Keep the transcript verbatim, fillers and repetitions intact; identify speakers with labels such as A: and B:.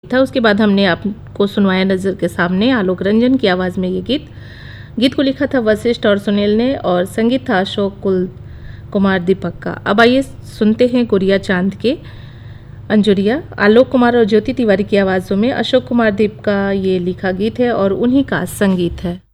A: था। उसके बाद हमने आपको सुनवाया नज़र के सामने आलोक रंजन की आवाज़ में ये गीत। गीत को लिखा था वशिष्ठ और सुनील ने और संगीत था अशोक कुल कुमार दीपक का। अब आइए सुनते हैं गुड़िया चांद के अंजुरिया। आलोक कुमार और ज्योति तिवारी की आवाज़ों में अशोक कुमार दीप का ये लिखा गीत है और उन्हीं का संगीत है।